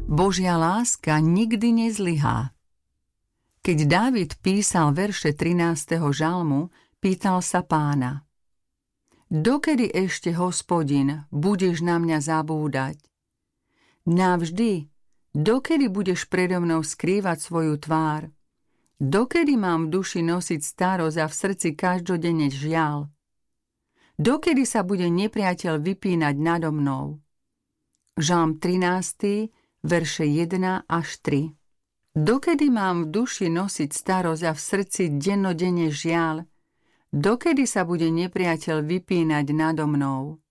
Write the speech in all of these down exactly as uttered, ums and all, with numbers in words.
Božia láska nikdy nezlyhá. Keď Dávid písal verše trinásteho žalmu, pýtal sa Pána: Dokedy ešte, Hospodin, budeš na mňa zabúdať? Navždy, dokedy budeš predo mnou skrývať svoju tvár? Dokedy mám v duši nosiť starosť a v srdci každodenne žiaľ? Dokedy sa bude nepriateľ vypínať nado mnou? Žalm trinásty, verše jeden až tri. Dokedy mám v duši nosiť starosť a v srdci dennodenne žiaľ? Dokedy sa bude nepriateľ vypínať nado mnou?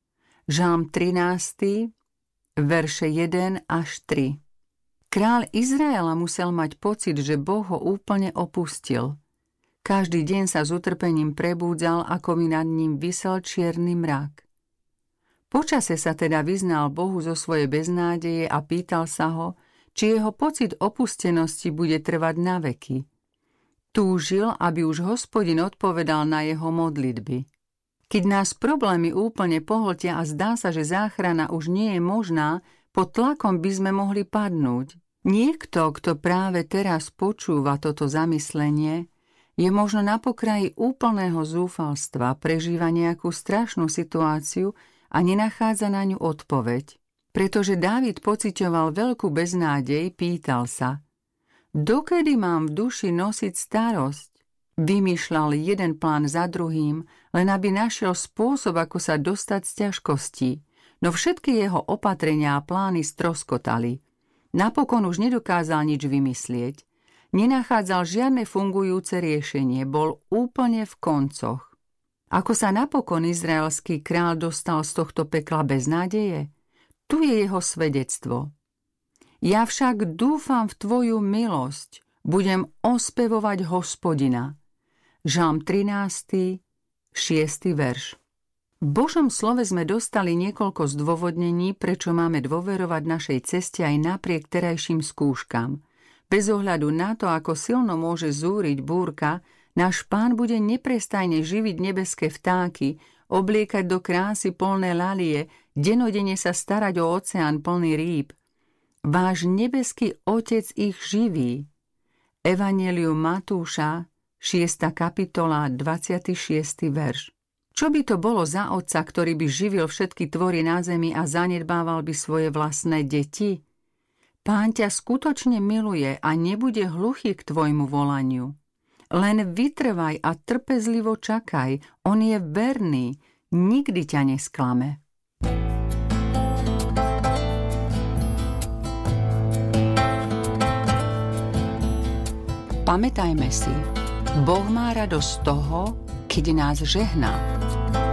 Žalm trinásty, verše jeden až tri. Kráľ Izraela musel mať pocit, že Boh ho úplne opustil. Každý deň sa s utrpením prebúdzal, ako by nad ním visel čierny mrak. Počase sa teda vyznal Bohu zo svojej beznádeje a pýtal sa ho, či jeho pocit opustenosti bude trvať na veky. Túžil, aby už Hospodin odpovedal na jeho modlitby. Keď nás problémy úplne pohltia a zdá sa, že záchrana už nie je možná, pod tlakom by sme mohli padnúť. Niekto, kto práve teraz počúva toto zamyslenie, je možno na pokraji úplného zúfalstva, prežíva nejakú strašnú situáciu a nenachádza na ňu odpoveď. Pretože Dávid pociťoval veľkú beznádej, pýtal sa: Dokedy mám v duši nosiť starosť? Vymýšľal jeden plán za druhým, len aby našiel spôsob, ako sa dostať z ťažkostí. No všetky jeho opatrenia a plány stroskotali. Napokon už nedokázal nič vymyslieť. Nenachádzal žiadne fungujúce riešenie, bol úplne v koncoch. Ako sa napokon izraelský kráľ dostal z tohto pekla bez nádeje? Tu je jeho svedectvo. Ja však dúfam v tvoju milosť, budem ospevovať Hospodina. Žalm trinásty, šiesty verš. V Božom slove sme dostali niekoľko zdôvodnení, prečo máme dôverovať našej ceste aj napriek terajším skúškam. Bez ohľadu na to, ako silno môže zúriť búrka, náš Pán bude neprestajne živiť nebeské vtáky, obliekať do krásy plné lalie, denodene sa starať o oceán plný rýb. Váš nebeský Otec ich živí. Evanjelium Matúša, šiesta kapitola, dvadsiaty šiesty verš. Čo by to bolo za otca, ktorý by živil všetky tvory na zemi a zanedbával by svoje vlastné deti? Pán ťa skutočne miluje a nebude hluchý k tvojmu volaniu. Len vytrvaj a trpezlivo čakaj, on je verný, nikdy ťa nesklame. Pamätajme si, Boh má radosť z toho, keď nás žehná.